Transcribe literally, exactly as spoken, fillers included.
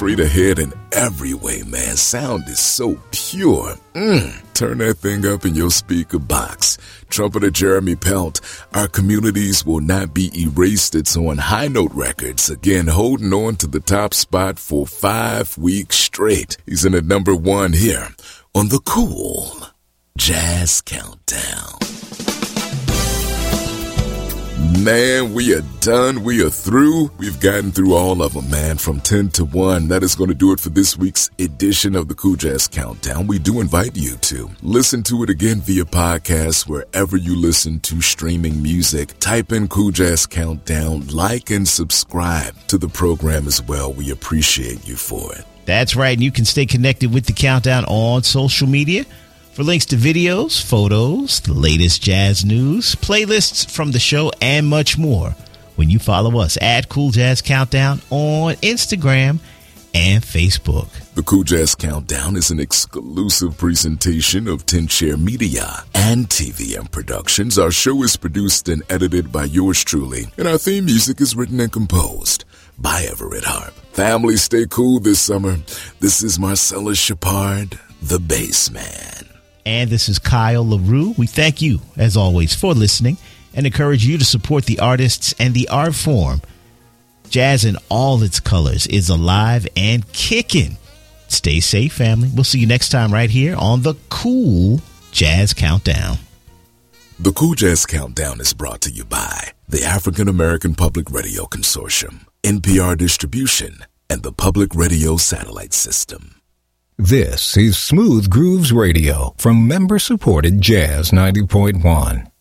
straight ahead in every way, man. Sound is so pure. Mm. Turn that thing up in your speaker box. Trumpeter Jeremy Pelt, our communities will not be erased. It's on High Note Records, again holding on to the top spot for five weeks straight. He's in at number one here on the Cool Jazz Countdown. Man, we are done. We are through. We've gotten through all of them, man, from ten to one. That is going to do it for this week's edition of the Cool Jazz Countdown. We do invite you to listen to it again via podcast wherever you listen to streaming music. Type in Cool Jazz Countdown, like and subscribe to the program as well. We appreciate you for it. That's right. And you can stay connected with the Countdown on social media. For links to videos, photos, the latest jazz news, playlists from the show, and much more when you follow us at Cool Jazz Countdown on Instagram and Facebook. The Cool Jazz Countdown is an exclusive presentation of ten Chair Media and T V M Productions. Our show is produced and edited by yours truly, and our theme music is written and composed by Everett Harp. Family, stay cool this summer. This is Marcellus Shepard, the bass man. And this is Kyle LaRue. We thank you, as always, for listening and encourage you to support the artists and the art form. Jazz in all its colors is alive and kicking. Stay safe, family. We'll see you next time right here on the Cool Jazz Countdown. The Cool Jazz Countdown is brought to you by the African American Public Radio Consortium, N P R Distribution, and the Public Radio Satellite System. This is Smooth Grooves Radio from member-supported Jazz ninety point one.